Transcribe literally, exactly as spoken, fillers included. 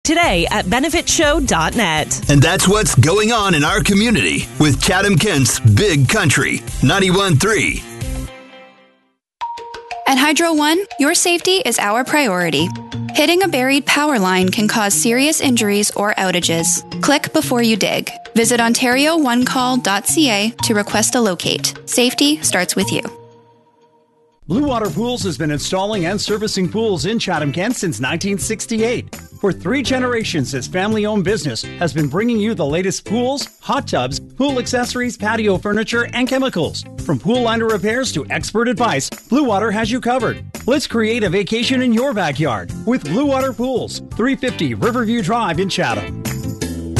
today at benefit show dot net. And that's what's going on in our community with Chatham-Kent's Big Country ninety-one point three. At Hydro One, your safety is our priority. Hitting a buried power line can cause serious injuries or outages. Click before you dig. Visit ontario one call dot c a to request a locate. Safety starts with you. Blue Water Pools has been installing and servicing pools in Chatham-Kent since nineteen sixty-eight. For three generations, this family-owned business has been bringing you the latest pools, hot tubs, pool accessories, patio furniture, and chemicals. From pool liner repairs to expert advice, Blue Water has you covered. Let's create a vacation in your backyard with Blue Water Pools, three fifty Riverview Drive in Chatham.